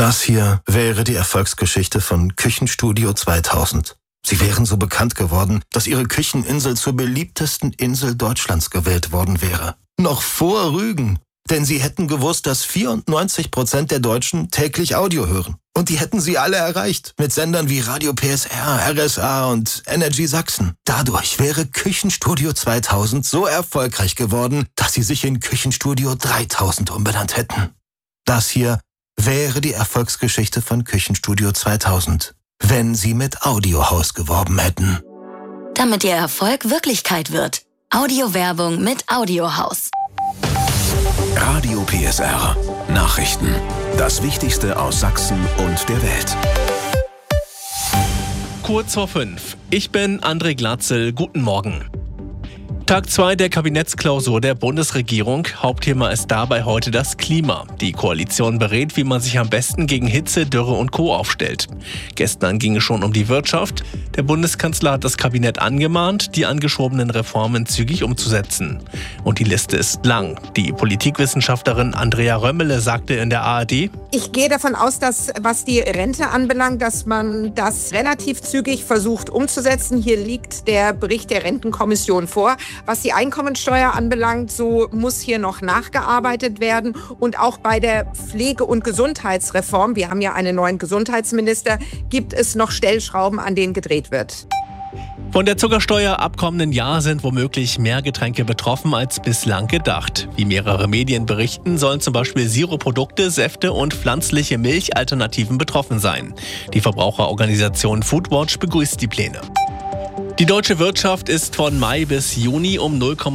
Das hier wäre die Erfolgsgeschichte von Küchenstudio 2000. Sie wären so bekannt geworden, dass ihre Kücheninsel zur beliebtesten Insel Deutschlands gewählt worden wäre. Noch vor Rügen. Denn sie hätten gewusst, dass 94% der Deutschen täglich Audio hören. Und die hätten sie alle erreicht. Mit Sendern wie Radio PSR, RSA und Energy Sachsen. Dadurch wäre Küchenstudio 2000 so erfolgreich geworden, dass sie sich in Küchenstudio 3000 umbenannt hätten. Das hier wäre die Erfolgsgeschichte von Küchenstudio 2000, wenn sie mit Audiohaus geworben hätten. Damit ihr Erfolg Wirklichkeit wird. Audiowerbung mit Audiohaus. Radio PSR. Nachrichten. Das Wichtigste aus Sachsen und der Welt. Kurz vor 5. Ich bin André Glatzel. Guten Morgen. Tag 2 der Kabinettsklausur der Bundesregierung. Hauptthema ist dabei heute das Klima. Die Koalition berät, wie man sich am besten gegen Hitze, Dürre und Co. aufstellt. Gestern ging es schon um die Wirtschaft. Der Bundeskanzler hat das Kabinett angemahnt, die angeschobenen Reformen zügig umzusetzen. Und die Liste ist lang. Die Politikwissenschaftlerin Andrea Römmele sagte in der ARD: Ich gehe davon aus, dass, was die Rente anbelangt, dass man das relativ zügig versucht umzusetzen. Hier liegt der Bericht der Rentenkommission vor. Was die Einkommensteuer anbelangt, so muss hier noch nachgearbeitet werden. Und auch bei der Pflege- und Gesundheitsreform, wir haben ja einen neuen Gesundheitsminister, gibt es noch Stellschrauben, an denen gedreht wird. Von der Zuckersteuer ab kommenden Jahr sind womöglich mehr Getränke betroffen als bislang gedacht. Wie mehrere Medien berichten, sollen zum Beispiel Sirupprodukte, Säfte und pflanzliche Milchalternativen betroffen sein. Die Verbraucherorganisation Foodwatch begrüßt die Pläne. Die deutsche Wirtschaft ist von Mai bis Juni um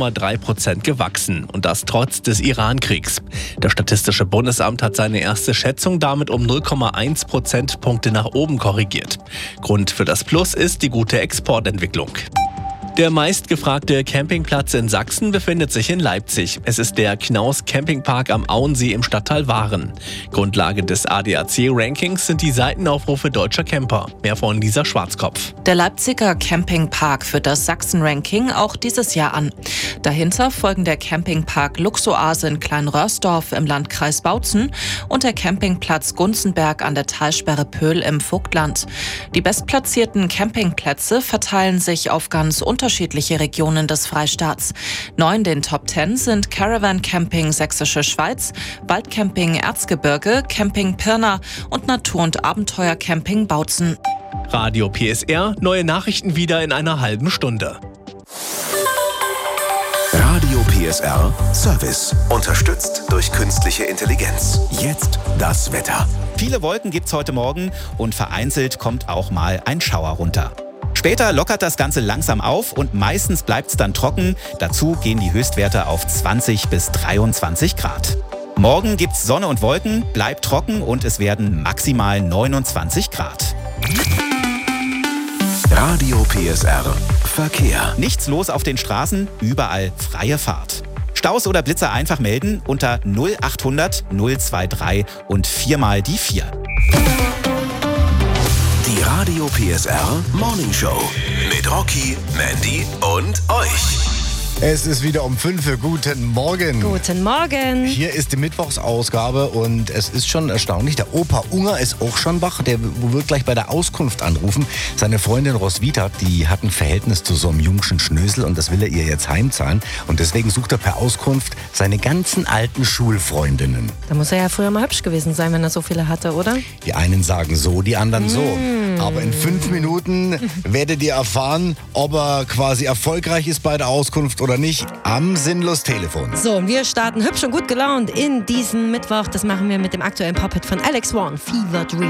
0,3% gewachsen. Und das trotz des Iran-Kriegs. Das Statistische Bundesamt hat seine erste Schätzung damit um 0,1 Prozentpunkte nach oben korrigiert. Grund für das Plus ist die gute Exportentwicklung. Der meistgefragte Campingplatz in Sachsen befindet sich in Leipzig. Es ist der Knaus Campingpark am Auensee im Stadtteil Waren. Grundlage des ADAC-Rankings sind die Seitenaufrufe deutscher Camper. Mehr von Lisa Schwarzkopf. Der Leipziger Campingpark führt das Sachsen-Ranking auch dieses Jahr an. Dahinter folgen der Campingpark Luxoase in Kleinröhrsdorf im Landkreis Bautzen und der Campingplatz Gunzenberg an der Talsperre Pöhl im Vogtland. Die bestplatzierten Campingplätze verteilen sich auf ganz unterschiedliche Regionen des Freistaats. 9 den Top 10 sind Caravan Camping Sächsische Schweiz, Waldcamping Erzgebirge, Camping Pirna und Natur- und Abenteuercamping Bautzen. Radio PSR, neue Nachrichten wieder in einer halben Stunde. Radio PSR Service. Unterstützt durch künstliche Intelligenz. Jetzt das Wetter. Viele Wolken gibt's heute Morgen und vereinzelt kommt auch mal ein Schauer runter. Später lockert das Ganze langsam auf und meistens bleibt's dann trocken. Dazu gehen die Höchstwerte auf 20 bis 23 Grad. Morgen gibt's Sonne und Wolken, bleibt trocken und es werden maximal 29 Grad. Radio PSR Verkehr. Nichts los auf den Straßen, überall freie Fahrt. Staus oder Blitzer einfach melden unter 0800 023 und 4 mal die 4. Die Radio PSR Morning Show mit Rocky, Mandy und euch. Es ist wieder um 5 Uhr. Guten Morgen. Guten Morgen. Hier ist die Mittwochsausgabe und es ist schon erstaunlich. Der Opa Unger ist auch schon wach. Der wird gleich bei der Auskunft anrufen. Seine Freundin Roswitha, die hat ein Verhältnis zu so einem jungschen Schnösel und das will er ihr jetzt heimzahlen. Und deswegen sucht er per Auskunft seine ganzen alten Schulfreundinnen. Da muss er ja früher mal hübsch gewesen sein, wenn er so viele hatte, oder? Die einen sagen so, die anderen so. Aber in 5 Minuten werdet ihr erfahren, ob er quasi erfolgreich ist bei der Auskunft oder nicht, am Sinnlos-Telefon. So, und wir starten hübsch und gut gelaunt in diesen Mittwoch. Das machen wir mit dem aktuellen Pop-Hit von Alex Warren, Fever Dream.